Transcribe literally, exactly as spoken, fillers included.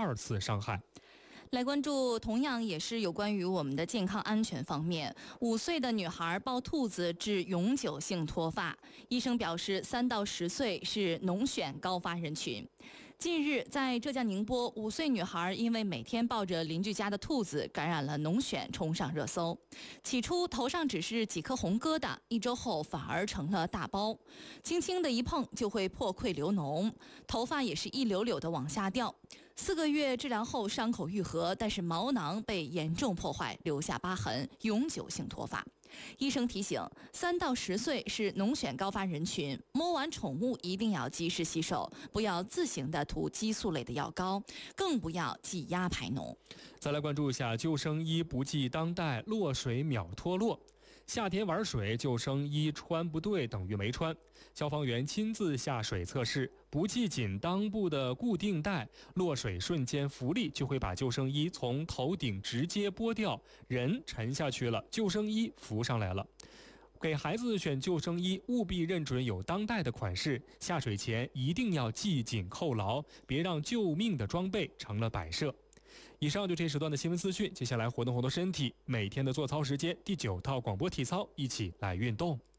二次伤害。 来关注同样也是有关于我们的健康安全方面，五岁的女孩抱兔子致永久性脱发。医生表示，三到十岁是脓癣高发人群。近日，在浙江宁波，五岁女孩因为每天抱着邻居家的兔子，感染了脓癣，冲上热搜。起初头上只是几颗红疙瘩，一周后反而成了大包，轻轻的一碰就会破溃流脓，头发也是一绺绺的往下掉。四个月治疗后，伤口愈合，但是毛囊被严重破坏，留下疤痕，永久性脱发。医生提醒，三到十岁是脓癣高发人群，摸完宠物一定要及时洗手，不要自行的涂激素类的药膏，更不要挤压排脓。 再来关注一下救生衣不系当带，落水秒脱落。夏天玩水，救生衣穿不对等于没穿。消防员亲自下水测试，不系紧裆部的固定带，落水瞬间浮力就会把救生衣从头顶直接剥掉，人沉下去了，救生衣浮上来了。给孩子选救生衣，务必认准有当带的款式，下水前一定要系紧扣牢，别让救命的装备成了摆设。以上就这时段的新闻资讯，接下来活动活动身体，每天的做操时间，第九套广播体操，一起来运动。